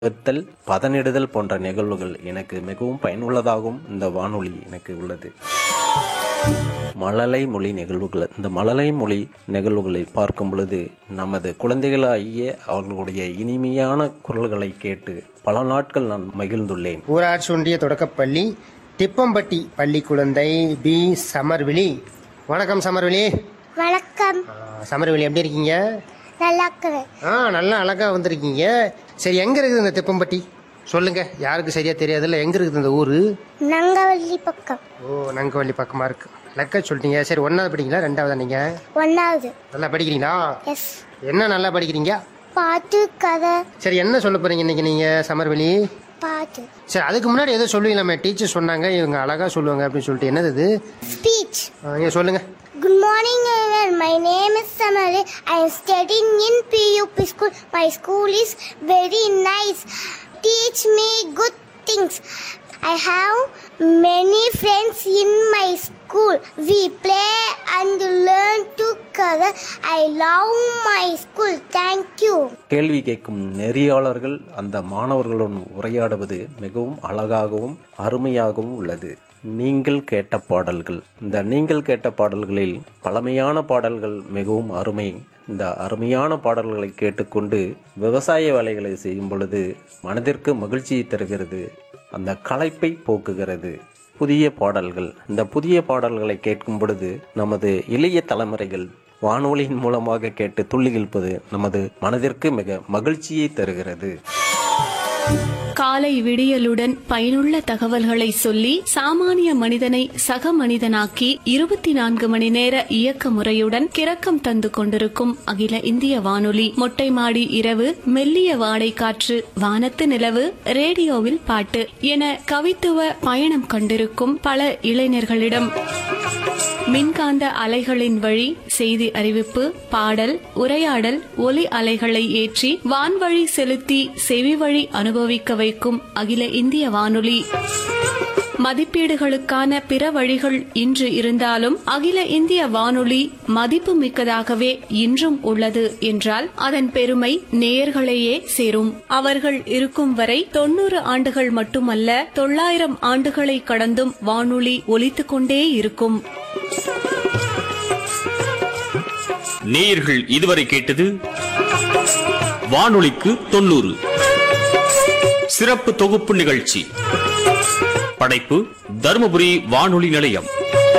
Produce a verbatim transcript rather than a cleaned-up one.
வித்தல், பதனிடுதல் போன்ற நிகழ்வுகள் எனக்கு மிகவும் பயனுள்ளதாகவும் இந்த வானொலி எனக்கு உள்ளது. மழலை மொழி நிகழ்வுகள். இந்த மழலை மொழி நிகழ்வுகளை பார்க்கும் பொழுது நமது குழந்தைகளாகிய அவர்களுடைய இனிமையான குரல்களை கேட்டு பல நாட்கள் நான் மகிழ்ந்துள்ளேன். ஊராட்சி ஒன்றிய தொடக்கப்பள்ளி திப்பம்பட்டி பள்ளி குழந்தை பி சமர்விழி. வணக்கம் சமர்விழி. வணக்கம். ஆ, சமர்விழி எப்படி இருக்கீங்க? நல்லா இருக்கிறேன். ஆ நல்லா அழகா வந்திருக்கீங்க. சரி, எங்க இருக்குது இந்த திப்பம்பட்டி? சொல்லுங்க, யாருக்கு சரியா தெரியாதுல்ல, எங்க இருக்குது இந்த ஊரு? நங்கவள்ளி பக்கம். ஓ, நங்கவள்ளி பக்கமா இருக்கு. லக்க சொல்லிட்டீங்க. சரி, ஒன்னாவது படிக்கிறீங்களா ரெண்டாவதா நீங்க? ஒன்னாவது. நல்லா படிக்கிறீங்களா? எஸ். என்ன நல்லா படிக்கிறீங்க? பாட்டு, கதை. சரி, என்ன சொல்ல போறீங்க இன்னைக்கு நீங்க சமர்வெளி? பாட்டு. சரி, அதுக்கு முன்னாடி ஏதோ சொல்லுவீங்களாமே, டீச்சர் சொன்னாங்க இவங்க அழகா சொல்லுவாங்க அப்படின்னு சொல்லிட்டு. என்னது இது? ஸ்பீச். இங்க சொல்லுங்க. Good morning everyone. My name is Samali. I am studying in P U P school. My school is very nice. Teach me good things. I have many friends in my school. We play and learn together. I love my school. Thank you. கேள்வி கேட்கும் நெறியாளர்கள் அந்த மாணவர்களுடன் உரையாடுவது மிகவும் அழகாகவும் அருமையாகவும் உள்ளது. நீங்கள் கேட்ட பாடல்கள். இந்த நீங்கள் கேட்ட பாடல்களில் பழமையான பாடல்கள் மிகவும் அருமை. இந்த அருமையான பாடல்களை கேட்டுக்கொண்டு விவசாய வேலைகளை செய்யும் பொழுது மனதிற்கு மகிழ்ச்சியை தருகிறது, அந்த களைப்பை போக்குகிறது. புதிய பாடல்கள். இந்த புதிய பாடல்களை கேட்கும் பொழுது நமது இளைய தலைமுறைகள் வானொலியின் மூலமாக கேட்டு துள்ளி இழுப்பது நமது மனதிற்கு மிக மகிழ்ச்சியை தருகிறது. காலை விடியலுடன் பயனுள்ள தகவல்களை சொல்லி சாமானிய மனிதனை சக மனிதனாக்கி இருபத்தி நான்கு மணி நேர இயக்க முறையுடன் கிறக்கம் தந்து கொண்டிருக்கும் அகில இந்திய வானொலி. மொட்டை மாடி இரவு, மெல்லிய வாடை காற்று, வானத்து நிலவு, ரேடியோவில் பாட்டு என கவித்துவ பயணம் கண்டிருக்கும் பல இளைஞர்களிடம் மின்காந்த அலைகளின் வழி செய்தி அறிவிப்பு, பாடல், உரையாடல், ஒலி அலைகளை ஏற்றி வான்வழி செலுத்தி செவி வழி அனுபவிக்க வைக்கும் அகில இந்திய வானொலி. மதிப்பீடுகளுக்கான பிற வழிகள் இன்று இருந்தாலும் அகில இந்திய வானொலி மதிப்பு மிக்கதாகவே இன்றும் உள்ளது என்றால் அதன் பெருமை நேயர்களையே சேரும். அவர்கள் இருக்கும் வரை தொன்னூறு ஆண்டுகள் மட்டுமல்ல, தொள்ளாயிரம் ஆண்டுகளை கடந்தும் வானொலி ஒலித்துக் கொண்டே இருக்கும். நேயர்கள் இதுவரை கேட்டது வானொலிக்கு தொண்ணூறு சிறப்பு தொகுப்பு நிகழ்ச்சி. படைப்பு தருமபுரி வானொலி நிலையம்.